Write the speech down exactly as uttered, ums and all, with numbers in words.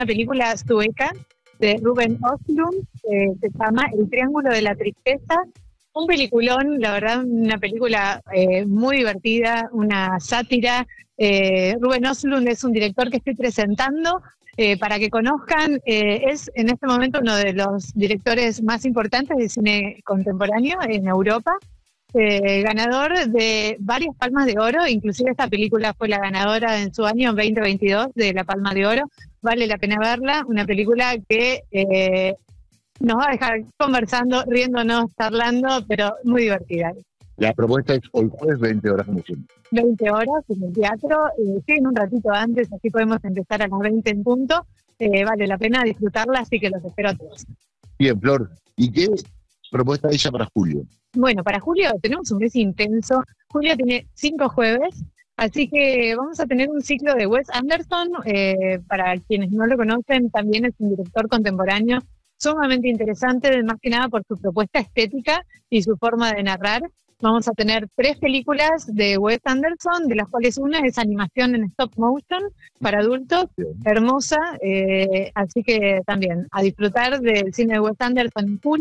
película sueca de Ruben Östlund, eh, se llama El Triángulo de la Tristeza. Un peliculón, la verdad, una película eh, muy divertida, una sátira. Eh, Ruben Östlund es un director que estoy presentando eh, para que conozcan. Eh, es en este momento uno de los directores más importantes de cine contemporáneo en Europa. Eh, ganador de varias Palmas de Oro, inclusive esta película fue la ganadora en su año, en veinte veintidós, de la Palma de Oro. Vale la pena verla, una película que eh, nos va a dejar conversando, riéndonos, charlando, pero muy divertida. La propuesta es hoy jueves, veinte horas como siempre. veinte horas en el teatro, eh, sí, en un ratito antes, así podemos empezar a las veinte en punto. Eh, vale la pena disfrutarla, así que los espero a todos. Bien, Flor, ¿y qué propuesta hay ya para julio? Bueno, para julio tenemos un mes intenso. Julio tiene cinco jueves, así que vamos a tener un ciclo de Wes Anderson. Eh, para quienes no lo conocen, también es un director contemporáneo sumamente interesante, más que nada por su propuesta estética y su forma de narrar. Vamos a tener tres películas de Wes Anderson, de las cuales una es animación en stop motion para adultos, Bien. hermosa, eh, así que también a disfrutar del cine de Wes Anderson en julio.